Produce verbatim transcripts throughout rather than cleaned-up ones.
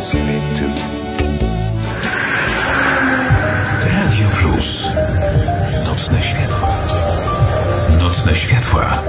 siebie tu. Radio Plus. Nocne światła. Nocne światła.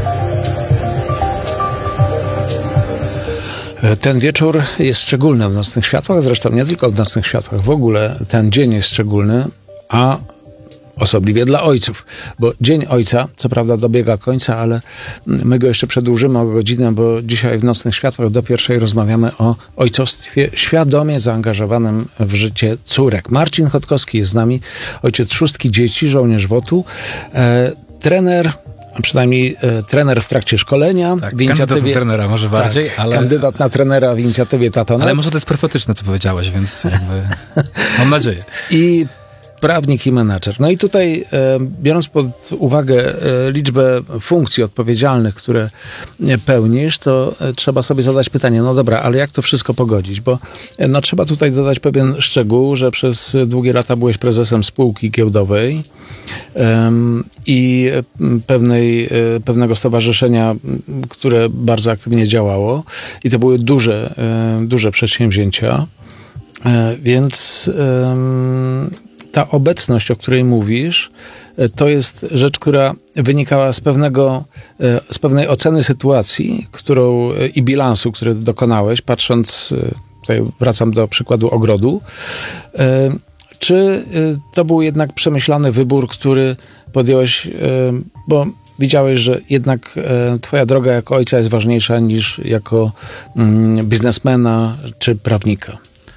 Ten wieczór jest szczególny w Nocnych Światłach, zresztą nie tylko w Nocnych Światłach, w ogóle ten dzień jest szczególny, a osobliwie dla ojców, bo Dzień Ojca, co prawda dobiega końca, ale my go jeszcze przedłużymy o godzinę, bo dzisiaj w Nocnych Światłach do pierwszej rozmawiamy o ojcostwie świadomie zaangażowanym w życie córek. Marcin Chodkowski jest z nami, ojciec szóstki dzieci, żołnierz W O T U, e, trener, a przynajmniej e, trener w trakcie szkolenia. Tak, w inicjatywie, kandydat na trenera może bardziej, tak, ale... Kandydat na trenera w inicjatywie Tatonet. Ale może to jest profetyczne, co powiedziałeś, więc jakby, mam nadzieję. I prawnik i menadżer. No i tutaj, e, biorąc pod uwagę e, liczbę funkcji odpowiedzialnych, które pełnisz, to e, trzeba sobie zadać pytanie, no dobra, ale jak to wszystko pogodzić? Bo e, no, trzeba tutaj dodać pewien szczegół, że przez długie lata byłeś prezesem spółki giełdowej e, i pewnej, e, pewnego stowarzyszenia, które bardzo aktywnie działało i to były duże, e, duże przedsięwzięcia, e, więc e, ta obecność, o której mówisz, to jest rzecz, która wynikała z pewnego, z pewnej oceny sytuacji, którą i bilansu, który dokonałeś, patrząc, tutaj wracam do przykładu ogrodu. Czy to był jednak przemyślany wybór, który podjąłeś, bo widziałeś, że jednak twoja droga jako ojca jest ważniejsza niż jako biznesmena czy prawnika?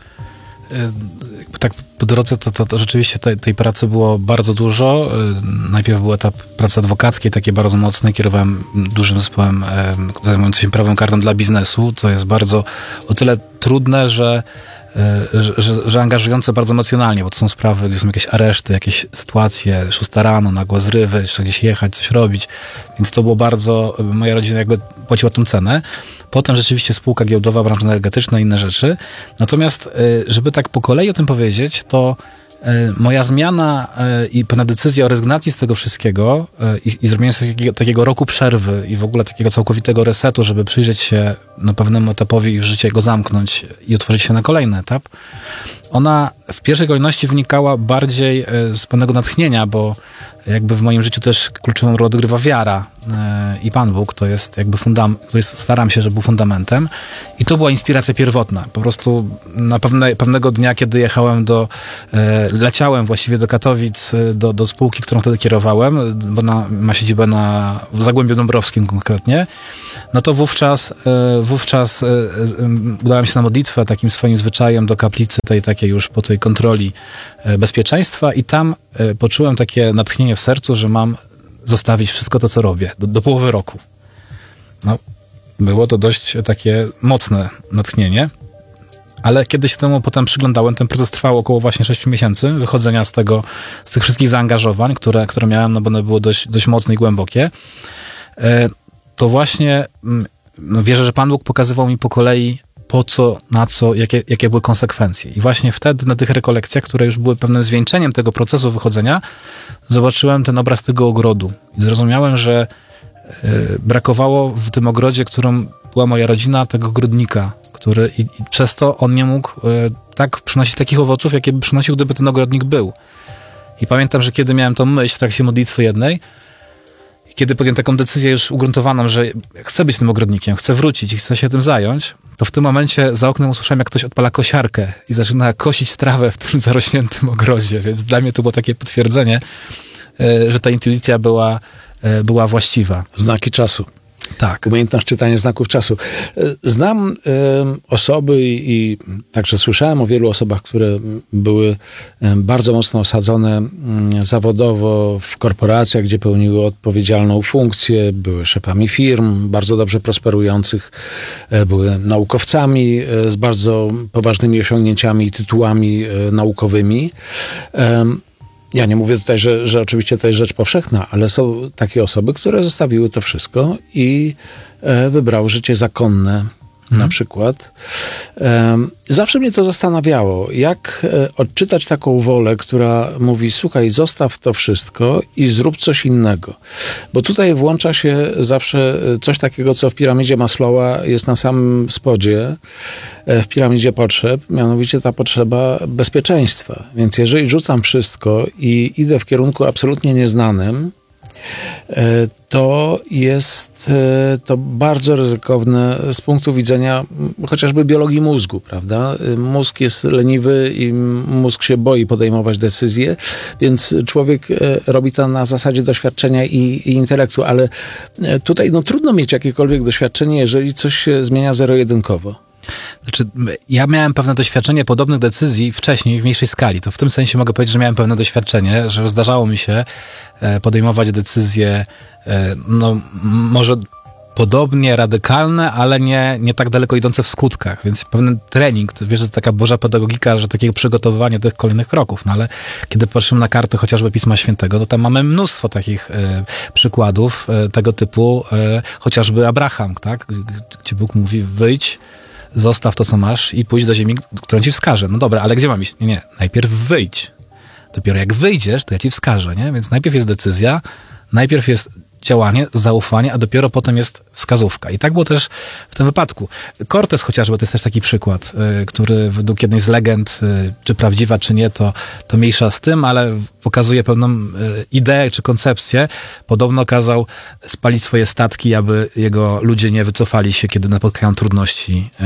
Tak po drodze to, to, to rzeczywiście tej, tej pracy było bardzo dużo. Najpierw był etap pracy adwokackiej, takie bardzo mocnej. Kierowałem dużym zespołem e, zajmującym się prawem karnym dla biznesu, co jest bardzo o tyle trudne, że Że, że, że angażujące bardzo emocjonalnie, bo to są sprawy, gdzie są jakieś areszty, jakieś sytuacje, szósta rano, nagłe zrywy, trzeba gdzieś jechać, coś robić. Więc to było bardzo, moja rodzina jakby płaciła tą cenę. Potem rzeczywiście spółka giełdowa, branża energetyczna i inne rzeczy. Natomiast, żeby tak po kolei o tym powiedzieć, to moja zmiana i pewna decyzja o rezygnacji z tego wszystkiego i, i zrobienie sobie takiego, takiego roku przerwy i w ogóle takiego całkowitego resetu, żeby przyjrzeć się no, pewnemu etapowi i w życie go zamknąć i otworzyć się na kolejny etap, ona w pierwszej kolejności wynikała bardziej z pewnego natchnienia, bo jakby w moim życiu też kluczową rolę odgrywa wiara i Pan Bóg, to jest jakby fundament, który jest, staram się, żeby był fundamentem i to była inspiracja pierwotna. Po prostu na pewne, pewnego dnia, kiedy jechałem do, leciałem właściwie do Katowic, do, do spółki, którą wtedy kierowałem, bo na, ma siedzibę na, w Zagłębiu Dąbrowskim konkretnie, no to wówczas, wówczas udałem się na modlitwę takim swoim zwyczajem do kaplicy tej takiej już po tej kontroli bezpieczeństwa i tam poczułem takie natchnienie w sercu, że mam zostawić wszystko to, co robię, do, do połowy roku. No, było to dość takie mocne natchnienie, ale kiedy się temu potem przyglądałem, ten proces trwał około właśnie sześciu miesięcy, wychodzenia z tego, z tych wszystkich zaangażowań, które, które miałem, no bo one były dość, dość mocne i głębokie, to właśnie no, wierzę, że Pan Bóg pokazywał mi po kolei, po co, na co, jakie, jakie były konsekwencje. I właśnie wtedy na tych rekolekcjach, które już były pewnym zwieńczeniem tego procesu wychodzenia, zobaczyłem ten obraz tego ogrodu. I zrozumiałem, że y, brakowało w tym ogrodzie, którym była moja rodzina, tego ogrodnika, który i, i przez to on nie mógł y, tak przynosić takich owoców, jakie by przynosił, gdyby ten ogrodnik był. I pamiętam, że kiedy miałem tą myśl w trakcie modlitwy jednej, kiedy podjąłem taką decyzję już ugruntowaną, że chcę być tym ogrodnikiem, chcę wrócić i chcę się tym zająć, to w tym momencie za oknem usłyszałem, jak ktoś odpala kosiarkę i zaczyna kosić trawę w tym zarośniętym ogrodzie, więc dla mnie to było takie potwierdzenie, że ta intuicja była, była właściwa. Znaki czasu. Tak. Umiejętność czytania znaków czasu. Znam y, osoby i, i także słyszałem o wielu osobach, które były y, bardzo mocno osadzone y, zawodowo w korporacjach, gdzie pełniły odpowiedzialną funkcję, były szefami firm bardzo dobrze prosperujących, y, były naukowcami y, z bardzo poważnymi osiągnięciami i tytułami y, naukowymi. Y, Ja nie mówię tutaj, że, że oczywiście to jest rzecz powszechna, ale są takie osoby, które zostawiły to wszystko i e, wybrały życie zakonne mhm. na przykład. Um, zawsze mnie to zastanawiało, jak e, odczytać taką wolę, która mówi, słuchaj, zostaw to wszystko i zrób coś innego. Bo tutaj włącza się zawsze coś takiego, co w piramidzie Maslowa jest na samym spodzie, e, w piramidzie potrzeb, mianowicie ta potrzeba bezpieczeństwa. Więc jeżeli rzucam wszystko i idę w kierunku absolutnie nieznanym, to jest to bardzo ryzykowne z punktu widzenia chociażby biologii mózgu, prawda? Mózg jest leniwy i mózg się boi podejmować decyzje, więc człowiek robi to na zasadzie doświadczenia i, i intelektu, ale tutaj no, trudno mieć jakiekolwiek doświadczenie, jeżeli coś się zmienia zero-jedynkowo. Znaczy, ja miałem pewne doświadczenie podobnych decyzji wcześniej, w mniejszej skali. To w tym sensie mogę powiedzieć, że miałem pewne doświadczenie, że zdarzało mi się podejmować decyzje, no może podobnie radykalne, ale nie, nie tak daleko idące w skutkach. Więc pewien trening, to wiesz, że to taka Boża pedagogika, że takiego przygotowywania do tych kolejnych kroków. No ale kiedy patrzymy na karty chociażby Pisma Świętego, to tam mamy mnóstwo takich e, przykładów e, tego typu, e, chociażby Abraham, tak? Gdzie Bóg mówi, wyjdź, zostaw to, co masz i pójdź do ziemi, którą ci wskażę. No dobra, ale gdzie mam iść? Nie, nie, najpierw wyjdź. Dopiero jak wyjdziesz, to ja ci wskażę, nie? Więc najpierw jest decyzja, najpierw jest działanie, zaufanie, a dopiero potem jest wskazówka. I tak było też w tym wypadku. Cortez chociażby to jest też taki przykład, y, który według jednej z legend, y, czy prawdziwa, czy nie, to, to mniejsza z tym, ale pokazuje pewną y, ideę, czy koncepcję. Podobno kazał spalić swoje statki, aby jego ludzie nie wycofali się, kiedy napotkają trudności y,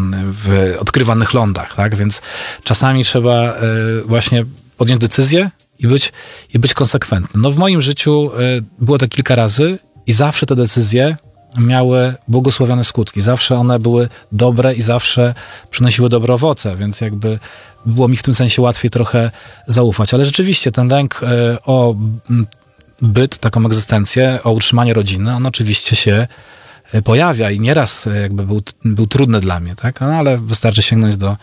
w odkrywanych lądach, tak? Więc czasami trzeba y, właśnie podjąć decyzję, I być, i być konsekwentnym. No w moim życiu y, było to kilka razy i zawsze te decyzje miały błogosławione skutki. Zawsze one były dobre i zawsze przynosiły dobre owoce, więc jakby było mi w tym sensie łatwiej trochę zaufać. Ale rzeczywiście ten lęk y, o byt, taką egzystencję, o utrzymanie rodziny, on oczywiście się pojawia i nieraz jakby był, był trudny dla mnie, tak? No, ale wystarczy sięgnąć do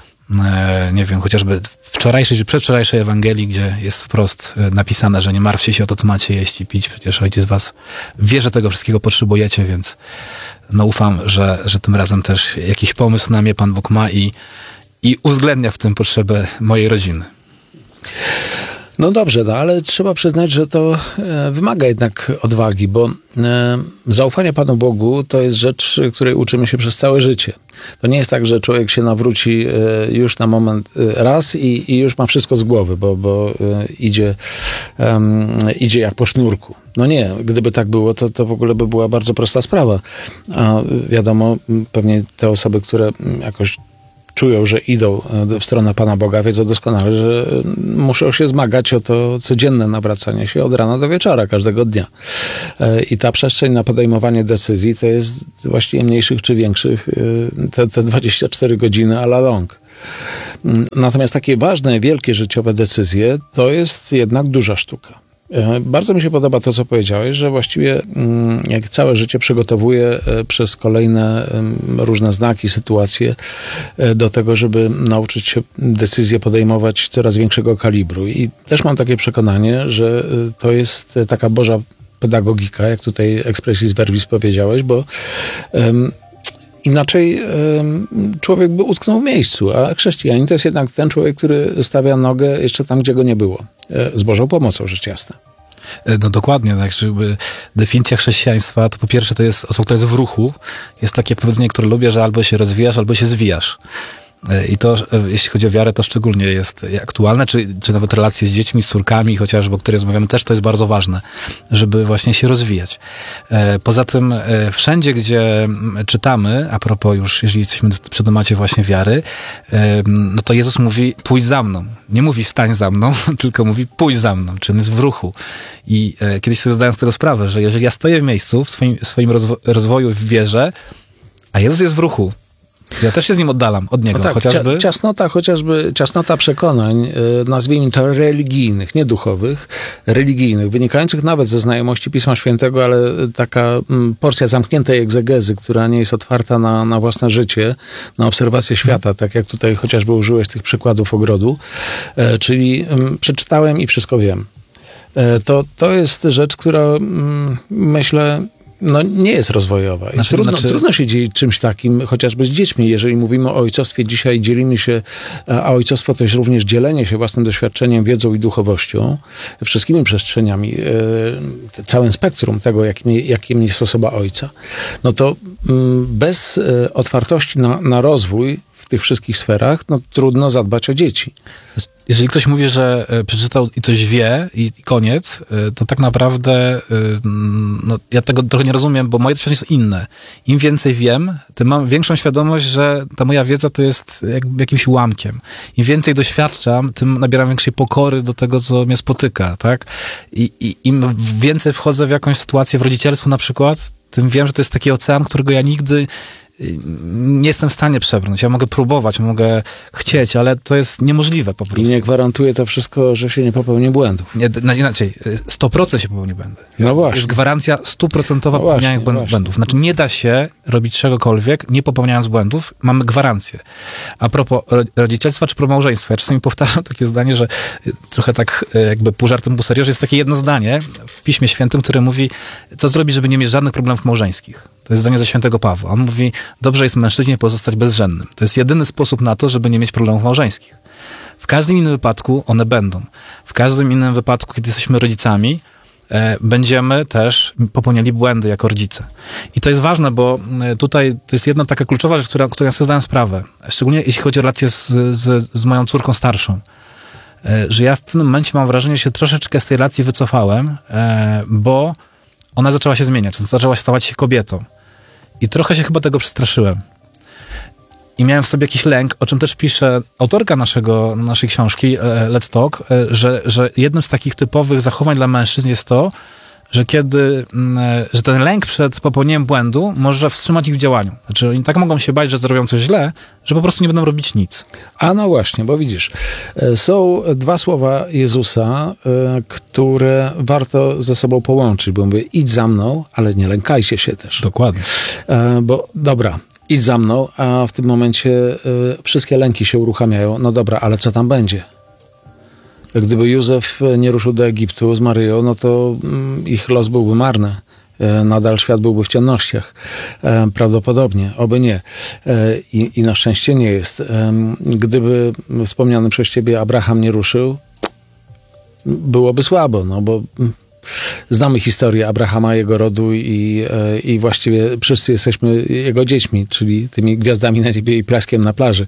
nie wiem, chociażby wczorajszej czy przedwczorajszej Ewangelii, gdzie jest wprost napisane, że nie martwcie się o to, co macie jeść i pić, przecież Ojciec was wie, że tego wszystkiego potrzebujecie, więc no ufam, że, że tym razem też jakiś pomysł na mnie Pan Bóg ma i, i uwzględnia w tym potrzebę mojej rodziny. No dobrze, no, ale trzeba przyznać, że to e, wymaga jednak odwagi, bo e, zaufanie Panu Bogu to jest rzecz, której uczymy się przez całe życie. To nie jest tak, że człowiek się nawróci e, już na moment e, raz i, i już ma wszystko z głowy, bo, bo e, idzie, e, idzie jak po sznurku. No nie, gdyby tak było, to, to w ogóle by była bardzo prosta sprawa. A wiadomo, pewnie te osoby, które jakoś czują, że idą w stronę Pana Boga, wiedzą doskonale, że muszą się zmagać o to codzienne nawracanie się od rana do wieczora, każdego dnia. I ta przestrzeń na podejmowanie decyzji to jest właściwie mniejszych czy większych te, te dwadzieścia cztery godziny a la long. Natomiast takie ważne, wielkie życiowe decyzje to jest jednak duża sztuka. Bardzo mi się podoba to, co powiedziałeś, że właściwie jak całe życie przygotowuję przez kolejne różne znaki, sytuacje do tego, żeby nauczyć się decyzje podejmować coraz większego kalibru. I też mam takie przekonanie, że to jest taka Boża pedagogika, jak tutaj expressis verbis powiedziałeś, bo um, inaczej um, człowiek by utknął w miejscu, a chrześcijanin to jest jednak ten człowiek, który stawia nogę jeszcze tam, gdzie go nie było. Z Bożą pomocą, rzecz jasna. No dokładnie, tak, żeby definicja chrześcijaństwa, to po pierwsze to jest osoba, która jest w ruchu. Jest takie powiedzenie, które lubię, że albo się rozwijasz, albo się zwijasz. I to, jeśli chodzi o wiarę, to szczególnie jest aktualne, czy, czy nawet relacje z dziećmi, z córkami chociażby, o których rozmawiamy, też to jest bardzo ważne, żeby właśnie się rozwijać. Poza tym wszędzie, gdzie czytamy, a propos już, jeżeli jesteśmy przy temacie właśnie wiary, no to Jezus mówi, pójdź za mną. Nie mówi stań za mną, tylko mówi pójdź za mną, czy on jest w ruchu. I kiedyś sobie zdałem z tego sprawę, że jeżeli ja stoję w miejscu, w swoim, w swoim rozwo- rozwoju w wierze, a Jezus jest w ruchu, ja też się z nim oddalam, od niego, no tak, chociażby... Ciasnota, chociażby ciasnota przekonań, nazwijmy to religijnych, nie duchowych, religijnych, wynikających nawet ze znajomości Pisma Świętego, ale taka porcja zamkniętej egzegezy, która nie jest otwarta na, na własne życie, na obserwację świata, tak jak tutaj chociażby użyłeś tych przykładów ogrodu, czyli przeczytałem i wszystko wiem. To, to jest rzecz, która myślę no, nie jest rozwojowa. I Znaczy, trudno, znaczy... trudno się dzielić czymś takim, chociażby z dziećmi. Jeżeli mówimy o ojcostwie, dzisiaj dzielimy się, a ojcostwo to jest również dzielenie się własnym doświadczeniem, wiedzą i duchowością, wszystkimi przestrzeniami, e, całym spektrum tego, jakim, jakim jest osoba ojca. No to m, bez e, otwartości na, na rozwój w tych wszystkich sferach, no trudno zadbać o dzieci. Jeżeli ktoś mówi, że e, przeczytał i coś wie i, i koniec, e, to tak naprawdę e, no, ja tego trochę nie rozumiem, bo moje doświadczenie jest inne. Im więcej wiem, tym mam większą świadomość, że ta moja wiedza to jest jakby jakimś ułamkiem. Im więcej doświadczam, tym nabieram większej pokory do tego, co mnie spotyka, tak? I, i im więcej wchodzę w jakąś sytuację, w rodzicielstwo na przykład, tym wiem, że to jest taki ocean, którego ja nigdy nie jestem w stanie przebrnąć. Ja mogę próbować, mogę chcieć, ale to jest niemożliwe po prostu. I nie gwarantuje to wszystko, że się nie popełni błędów. Nie, inaczej, sto procent się popełni błędy. No właśnie. Jest gwarancja stuprocentowa No popełniania właśnie, błędów. właśnie. Znaczy nie da się robić czegokolwiek, nie popełniając błędów. Mamy gwarancję. A propos rodzicielstwa czy małżeństwa, ja czasami powtarzam takie zdanie, że trochę tak jakby pół żartem, pół serio, że jest takie jedno zdanie w Piśmie Świętym, które mówi, co zrobić, żeby nie mieć żadnych problemów małżeńskich. To jest zdanie ze świętego Pawła. On mówi, dobrze jest mężczyźnie pozostać bezżennym. To jest jedyny sposób na to, żeby nie mieć problemów małżeńskich. W każdym innym wypadku one będą. W każdym innym wypadku, kiedy jesteśmy rodzicami, e, będziemy też popełniali błędy jako rodzice. I to jest ważne, bo tutaj to jest jedna taka kluczowa rzecz, która, którą ja sobie zdałem sprawę. Szczególnie jeśli chodzi o relację z, z, z moją córką starszą. E, że ja w pewnym momencie mam wrażenie, że się troszeczkę z tej relacji wycofałem, e, bo ona zaczęła się zmieniać, zaczęła stawać się kobietą. I trochę się chyba tego przestraszyłem. I miałem w sobie jakiś lęk, o czym też pisze autorka naszego, naszej książki, Let's Talk, że, że jednym z takich typowych zachowań dla mężczyzn jest to, że kiedy, że ten lęk przed popełnieniem błędu może wstrzymać ich w działaniu. Znaczy oni tak mogą się bać, że zrobią coś źle, że po prostu nie będą robić nic. A no właśnie, bo widzisz, są dwa słowa Jezusa, które warto ze sobą połączyć, bo mówię, idź za mną, ale nie lękajcie się też. Dokładnie. Bo dobra, idź za mną, a w tym momencie wszystkie lęki się uruchamiają. No dobra, ale co tam będzie? Gdyby Józef nie ruszył do Egiptu z Maryją, no to ich los byłby marny. Nadal świat byłby w ciemnościach. Prawdopodobnie, oby nie. I, i na szczęście nie jest. Gdyby wspomniany przez ciebie Abraham nie ruszył, byłoby słabo, no bo znamy historię Abrahama, jego rodu i, i właściwie wszyscy jesteśmy jego dziećmi, czyli tymi gwiazdami na niebie i piaskiem na plaży.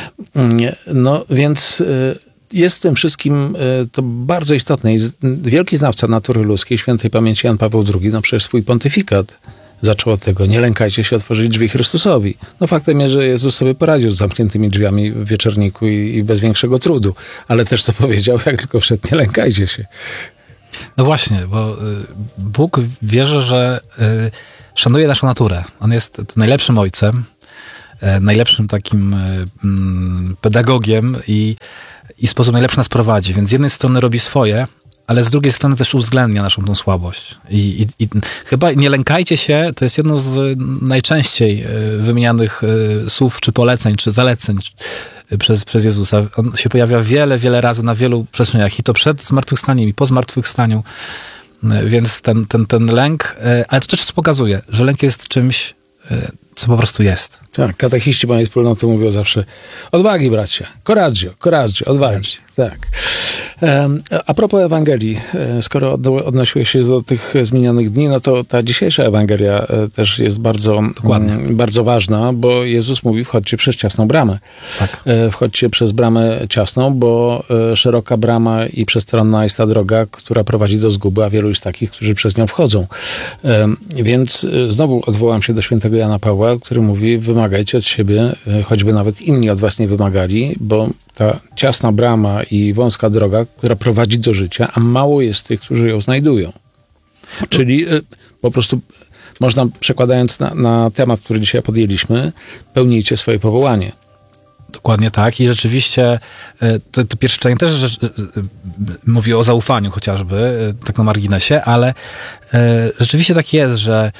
No więc jest w tym wszystkim to bardzo istotne. Wielki znawca natury ludzkiej, świętej pamięci Jan Paweł drugi, no przecież swój pontyfikat zaczął od tego, nie lękajcie się otworzyć drzwi Chrystusowi. No faktem jest, że Jezus sobie poradził z zamkniętymi drzwiami w wieczorniku i, i bez większego trudu, ale też to powiedział, jak tylko wszedł, nie lękajcie się. No właśnie, bo Bóg wierzy, że szanuje naszą naturę. On jest najlepszym ojcem, najlepszym takim pedagogiem i, i w sposób najlepszy nas prowadzi. Więc z jednej strony robi swoje, ale z drugiej strony też uwzględnia naszą tą słabość. I, i, i chyba nie lękajcie się, to jest jedno z najczęściej wymienianych słów, czy poleceń, czy zaleceń przez, przez Jezusa. On się pojawia wiele, wiele razy na wielu przestrzeniach i to przed zmartwychwstaniem i po zmartwychwstaniu. Więc ten, ten, ten lęk, ale to też pokazuje, że lęk jest czymś, co po prostu jest. Tak, katechiści mojej wspólnoty mówią zawsze odwagi, bracie, coraggio, coraggio, odwagi. Tak. A propos Ewangelii, skoro odnosiłeś się do tych zmienionych dni, no to ta dzisiejsza Ewangelia też jest bardzo, bardzo ważna, bo Jezus mówi, wchodźcie przez ciasną bramę. Tak. Wchodźcie przez bramę ciasną, bo szeroka brama i przestronna jest ta droga, która prowadzi do zguby, a wielu jest takich, którzy przez nią wchodzą. Więc znowu odwołam się do świętego Jana Pawła, który mówi, wymagajcie od siebie, choćby nawet inni od was nie wymagali, bo ta ciasna brama i wąska droga, która prowadzi do życia, a mało jest tych, którzy ją znajdują. Czyli po prostu można, przekładając na, na temat, który dzisiaj podjęliśmy, pełnijcie swoje powołanie. Dokładnie tak. I rzeczywiście to, to pierwsze czytanie też że, mówi o zaufaniu chociażby, tak na marginesie, ale rzeczywiście tak jest, że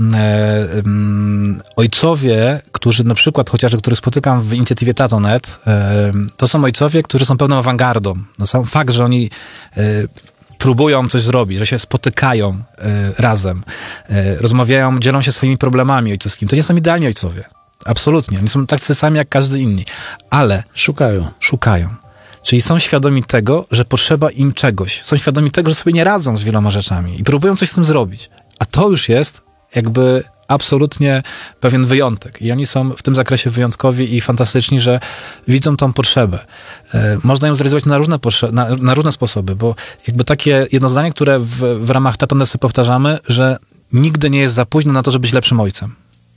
ojcowie, którzy na przykład, chociażby, których spotykam w inicjatywie Tato kropka net, to są ojcowie, którzy są pełną awangardą. No sam fakt, że oni próbują coś zrobić, że się spotykają y, razem, y, rozmawiają, dzielą się swoimi problemami ojcowskimi. To nie są idealni ojcowie. Absolutnie. Oni są tacy sami jak każdy inni. Ale Szukają. szukają. Czyli są świadomi tego, że potrzeba im czegoś. Są świadomi tego, że sobie nie radzą z wieloma rzeczami i próbują coś z tym zrobić. A to już jest jakby absolutnie pewien wyjątek. I oni są w tym zakresie wyjątkowi i fantastyczni, że widzą tą potrzebę. E, można ją zrealizować na różne, potrze- na, na różne sposoby, bo jakby takie jedno zdanie, które w, w ramach Tatonesy powtarzamy, że nigdy nie jest za późno na to, żeby być lepszym ojcem.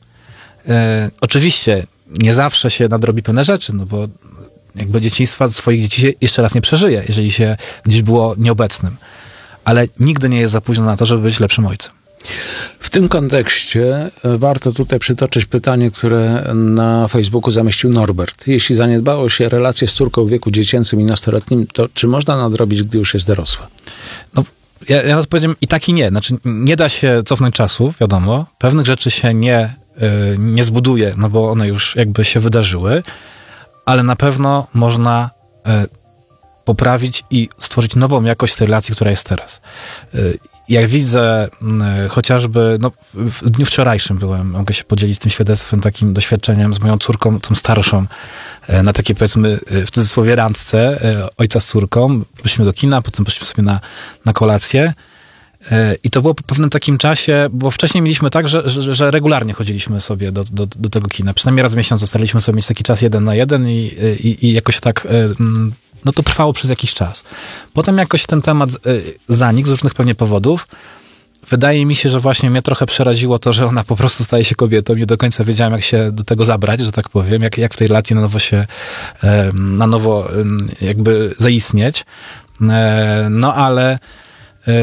E, oczywiście nie zawsze się nadrobi pewne rzeczy, no bo jakby dzieciństwa swoich dzieci się jeszcze raz nie przeżyje, jeżeli się gdzieś było nieobecnym. Ale nigdy nie jest za późno na to, żeby być lepszym ojcem. W tym kontekście warto tutaj przytoczyć pytanie, które na Facebooku zamieścił Norbert. Jeśli zaniedbało się relacje z córką w wieku dziecięcym i nastoletnim, to czy można nadrobić, gdy już jest dorosła? No, ja, ja odpowiedziałem i tak i nie. Znaczy, nie da się cofnąć czasu, wiadomo. Pewnych rzeczy się nie, yy, nie zbuduje, no bo one już jakby się wydarzyły, ale na pewno można yy, poprawić i stworzyć nową jakość tej relacji, która jest teraz. Yy, Jak widzę y, chociażby, no w dniu wczorajszym byłem, mogę się podzielić tym świadectwem, takim doświadczeniem z moją córką, tą starszą, y, na takiej powiedzmy y, w cudzysłowie randce y, ojca z córką. Poszliśmy do kina, potem poszliśmy sobie na, na kolację y, i to było po pewnym takim czasie, bo wcześniej mieliśmy tak, że, że, że regularnie chodziliśmy sobie do, do, do tego kina. Przynajmniej raz w miesiącu staraliśmy sobie mieć taki czas jeden na jeden i, i, i jakoś tak... Y, no to trwało przez jakiś czas. Potem jakoś ten temat y, zanikł z różnych pewnie powodów. Wydaje mi się, że właśnie mnie trochę przeraziło to, że ona po prostu staje się kobietą. Nie do końca wiedziałem, jak się do tego zabrać, że tak powiem, jak, jak w tej relacji na nowo się, y, na nowo y, jakby zaistnieć. Y, no ale, y,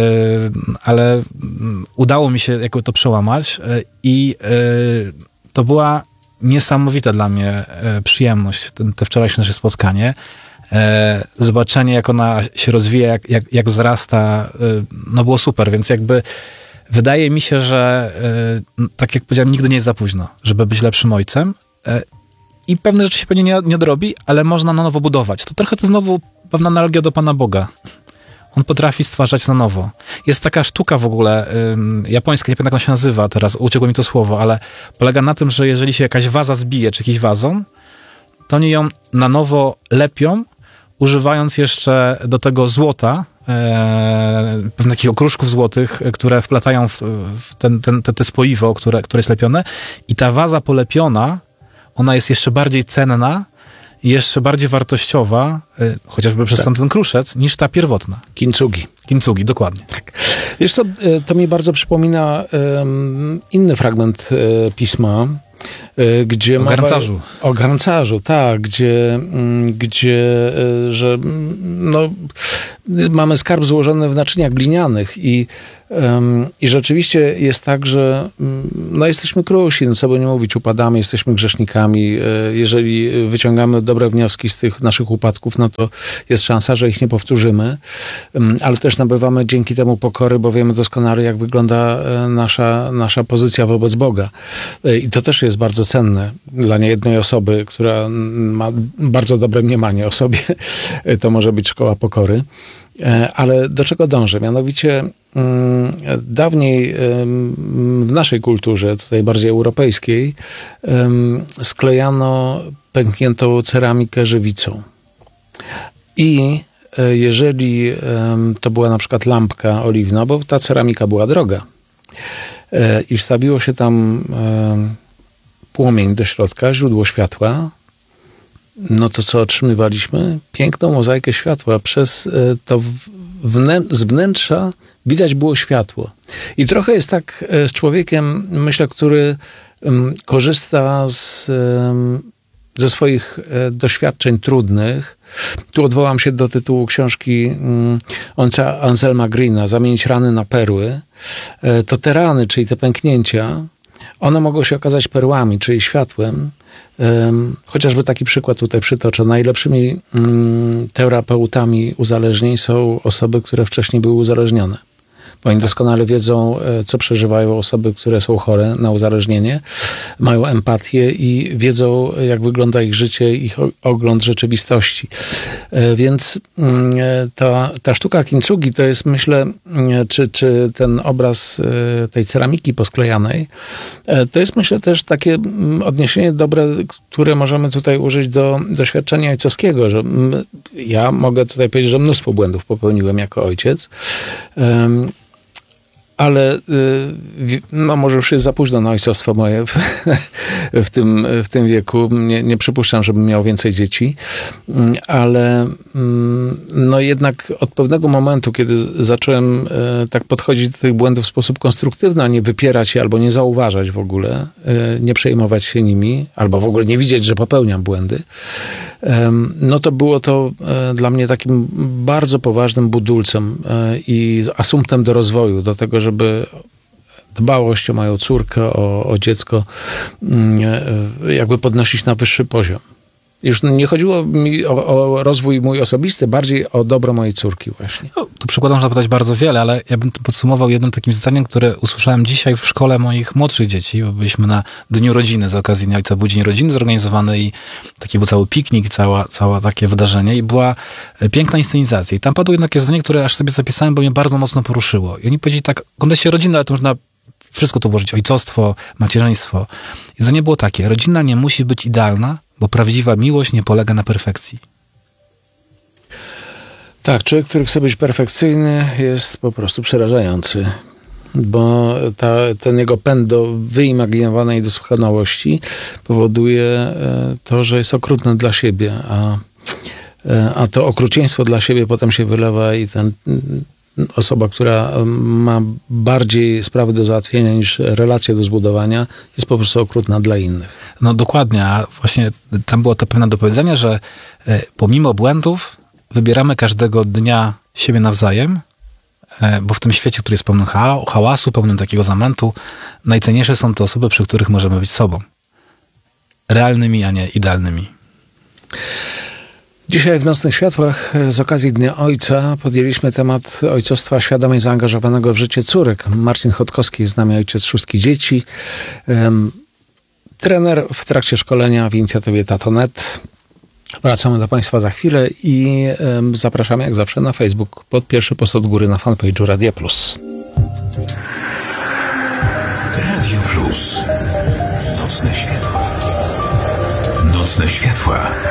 ale udało mi się jakoś to przełamać y, i y, to była niesamowita dla mnie y, przyjemność, ten, te wczorajsze nasze spotkanie. E, zobaczenie, jak ona się rozwija, jak, jak, jak wzrasta, e, no było super, więc jakby wydaje mi się, że e, tak jak powiedziałem, nigdy nie jest za późno, żeby być lepszym ojcem e, i pewne rzeczy się pewnie nie, nie odrobi, ale można na nowo budować. To trochę to znowu pewna analogia do Pana Boga. On potrafi stwarzać na nowo. Jest taka sztuka w ogóle, ym, japońska, nie pamiętam jak ona się nazywa teraz, uciekło mi to słowo, ale polega na tym, że jeżeli się jakaś waza zbije, czy jakiś wazon, to oni ją na nowo lepią, używając jeszcze do tego złota, e, pewnych takich okruszków złotych, które wplatają w, w ten, ten, te, te spoiwo, które, które jest lepione. I ta waza polepiona, ona jest jeszcze bardziej cenna i jeszcze bardziej wartościowa, e, chociażby przez tak. ten kruszec, niż ta pierwotna. Kintsugi. Kintsugi, dokładnie. Tak. Wiesz co, to mi bardzo przypomina um, inny fragment e, pisma, gdzie o garncarzu. Mowa, o garncarzu, tak, gdzie, gdzie że no, mamy skarb złożony w naczyniach glinianych i, um, i rzeczywiście jest tak, że no, jesteśmy krusi, no, co by nie mówić, upadamy, jesteśmy grzesznikami. Jeżeli wyciągamy dobre wnioski z tych naszych upadków, no to jest szansa, że ich nie powtórzymy, ale też nabywamy dzięki temu pokory, bo wiemy doskonale, jak wygląda nasza, nasza pozycja wobec Boga. I to też jest bardzo cenne dla niejednej osoby, która ma bardzo dobre mniemanie o sobie. To może być szkoła pokory. Ale do czego dążę? Mianowicie dawniej w naszej kulturze, tutaj bardziej europejskiej, sklejano pękniętą ceramikę żywicą. I jeżeli to była na przykład lampka oliwna, bo ta ceramika była droga, i wstawiło się tam płomień do środka, źródło światła, no to co otrzymywaliśmy? Piękną mozaikę światła. Przez to wnę- z wnętrza widać było światło. I trochę jest tak z człowiekiem, myślę, który um, korzysta z, um, ze swoich e, doświadczeń trudnych. Tu odwołam się do tytułu książki um, ojca Anselma Greena, Zamienić rany na perły. E, to te rany, czyli te pęknięcia, one mogą się okazać perłami, czyli światłem. Um, chociażby taki przykład tutaj przytoczę. Najlepszymi um, terapeutami uzależnień są osoby, które wcześniej były uzależnione. bo oni doskonale wiedzą, co przeżywają osoby, które są chore na uzależnienie, mają empatię i wiedzą, jak wygląda ich życie, ich ogląd rzeczywistości. Więc ta, ta sztuka kintsugi to jest, myślę, czy, czy ten obraz tej ceramiki posklejanej, to jest, myślę, też takie odniesienie dobre, które możemy tutaj użyć do doświadczenia ojcowskiego, że ja mogę tutaj powiedzieć, że mnóstwo błędów popełniłem jako ojciec, ale no może już jest za późno na ojcostwo moje w, w, tym, w tym wieku. Nie, nie przypuszczam, żebym miał więcej dzieci, ale no jednak od pewnego momentu, kiedy zacząłem tak podchodzić do tych błędów w sposób konstruktywny, a nie wypierać je albo nie zauważać w ogóle, nie przejmować się nimi, albo w ogóle nie widzieć, że popełniam błędy, no to było to dla mnie takim bardzo poważnym budulcem i asumptem do rozwoju, do tego, żeby dbałość o moją córkę, o, o dziecko jakby podnosić na wyższy poziom. Już nie chodziło mi o, o rozwój mój osobisty, bardziej o dobro mojej córki właśnie. No, tu przykładów można podać bardzo wiele, ale ja bym to podsumował jednym takim zdaniem, które usłyszałem dzisiaj w szkole moich młodszych dzieci, bo byliśmy na Dniu Rodziny z okazji Dnia Ojca, był Dzień Rodziny zorganizowany i taki był cały piknik, cała, całe takie wydarzenie i była piękna inscenizacja. I tam padło jednak takie zdanie, które aż sobie zapisałem, bo mnie bardzo mocno poruszyło. I oni powiedzieli tak, w kontekście rodziny, ale to można wszystko tu włożyć, ojcostwo, macierzyństwo. I zdanie było takie, rodzina nie musi być idealna, bo prawdziwa miłość nie polega na perfekcji. Tak, człowiek, który chce być perfekcyjny, jest po prostu przerażający, bo ta, ten jego pęd do wyimaginowanej doskonałości powoduje to, że jest okrutny dla siebie, a, a to okrucieństwo dla siebie potem się wylewa i ten osoba, która ma bardziej sprawy do załatwienia niż relacje do zbudowania, jest po prostu okrutna dla innych. No dokładnie, a właśnie tam było to pewne do powiedzenia, że pomimo błędów wybieramy każdego dnia siebie nawzajem, bo w tym świecie, który jest pełny hałasu, pełnym takiego zamętu, najcenniejsze są te osoby, przy których możemy być sobą. Realnymi, a nie idealnymi. Dzisiaj w Nocnych Światłach z okazji Dnia Ojca podjęliśmy temat ojcostwa świadomie zaangażowanego w życie córek. Marcin Chodkowski jest z nami, ojciec szóstki dzieci, um, trener w trakcie szkolenia w inicjatywie Tato kropka net. Wracamy do Państwa za chwilę i um, zapraszamy jak zawsze na Facebook pod pierwszy post od góry na fanpage'u Radia Plus. Radio Plus. Nocne Światła. Nocne Światła.